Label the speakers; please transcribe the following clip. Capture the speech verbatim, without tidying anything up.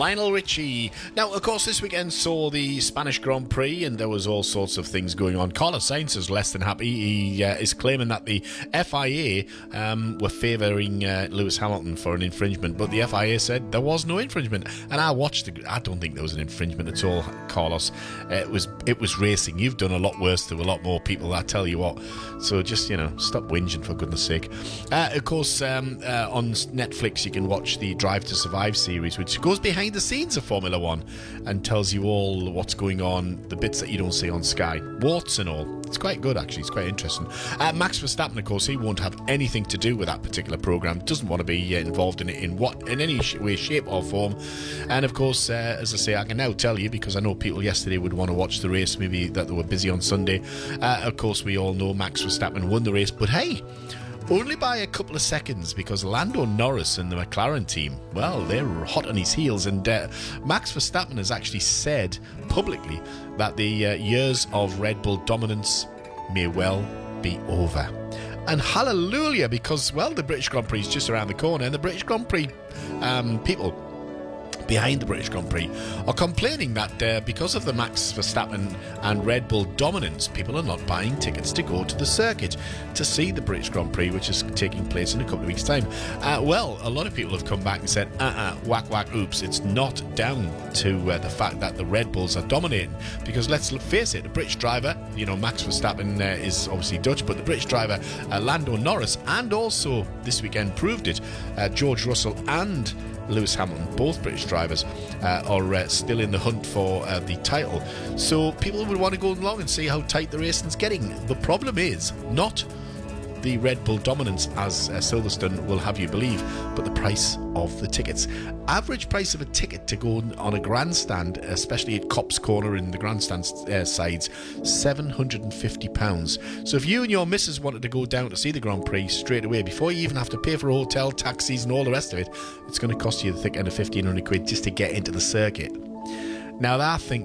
Speaker 1: Lionel Richie. Now, of course, this weekend saw the Spanish Grand Prix, and there was all sorts of things going on. Carlos Sainz is less than happy. He uh, is claiming that the F I A um, were favouring uh, Lewis Hamilton for an infringement, but the F I A said there was no infringement. And I watched the. I don't think there was an infringement at all, Carlos. Uh, it was it was racing. You've done a lot worse to a lot more people, I tell you what. So just, you know, stop whinging, for goodness sake. Uh, of course, um, uh, on Netflix you can watch the Drive to Survive series, which goes behind the scenes of Formula One and tells you all what's going on, the bits that you don't see on Sky, warts and all. It's quite good, actually. It's quite interesting. Uh, Max Verstappen, of course, he won't have anything to do with that particular program. Doesn't want to be uh, involved in it in what in any sh- way, shape or form. And of course, uh, as I say, I can now tell you, because I know people yesterday would want to watch the race, maybe that they were busy on Sunday. Uh, of course, we all know Max Verstappen won the race, but hey, only by a couple of seconds, because Lando Norris and the McLaren team, well, they're hot on his heels. And uh, Max Verstappen has actually said publicly that the uh, years of Red Bull dominance may well be over. And hallelujah, because, well, the British Grand Prix is just around the corner, and the British Grand Prix um, people behind the British Grand Prix are complaining that uh, because of the Max Verstappen and Red Bull dominance, people are not buying tickets to go to the circuit to see the British Grand Prix, which is taking place in a couple of weeks' time. Uh, well, a lot of people have come back and said, uh-uh, whack, whack, oops, it's not down to uh, the fact that the Red Bulls are dominating, because let's face it, the British driver, you know, Max Verstappen uh, is obviously Dutch, but the British driver, uh, Lando Norris, and also this weekend proved it, uh, George Russell and Lewis Hamilton, both British drivers, uh, are uh, still in the hunt for uh, the title. So people would want to go along and see how tight the racing's getting. The problem is not the Red Bull dominance, as uh, Silverstone will have you believe, but the price of the tickets. Average price of a ticket to go on a grandstand, especially at Copse Corner in the grandstand uh, sides, seven hundred fifty pounds. So if you and your missus wanted to go down to see the Grand Prix straight away, before you even have to pay for a hotel, taxis and all the rest of it, it's going to cost you the thick end of fifteen hundred quid just to get into the circuit. Now, I think